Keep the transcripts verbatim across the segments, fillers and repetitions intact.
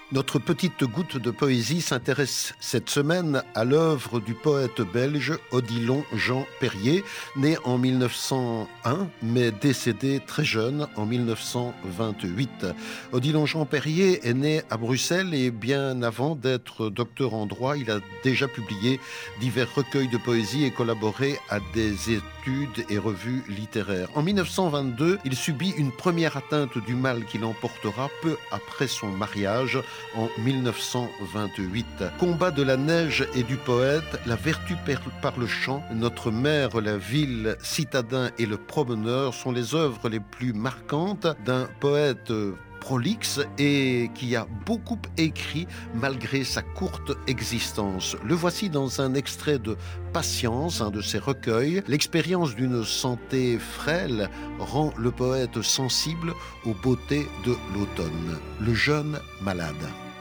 Notre petite goutte de poésie s'intéresse cette semaine à l'œuvre du poète belge Odilon Jean Perrier, né en mille neuf cent un, mais décédé très jeune en mille neuf cent vingt-huit. Odilon Jean Perrier est né à Bruxelles et bien avant d'être docteur en droit, il a déjà publié divers recueils de poésie et collaboré à des études et revues littéraires. En mille neuf cent vingt-deux, il subit une première atteinte du mal qui l'emportera peu après son mariage en mille neuf cent vingt-huit. Combat de la neige et du poète, la vertu par le chant, notre mère, la ville, citadin et le promeneur sont les œuvres les plus marquantes d'un poète prolixe et qui a beaucoup écrit malgré sa courte existence. Le voici dans un extrait de Patience, un de ses recueils. L'expérience d'une santé frêle rend le poète sensible aux beautés de l'automne. Le jeune malade.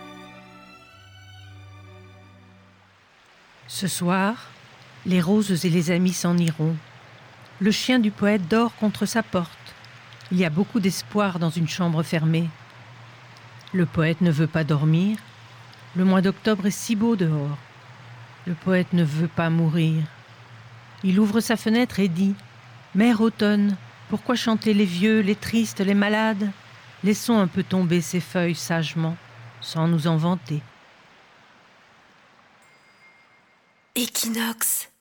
Ce soir, les roses et les amis s'en iront. Le chien du poète dort contre sa porte. Il y a beaucoup d'espoir dans une chambre fermée. Le poète ne veut pas dormir. Le mois d'octobre est si beau dehors. Le poète ne veut pas mourir. Il ouvre sa fenêtre et dit « Mère automne, pourquoi chanter les vieux, les tristes, les malades ? Laissons un peu tomber ces feuilles sagement, sans nous en vanter. » Équinoxe.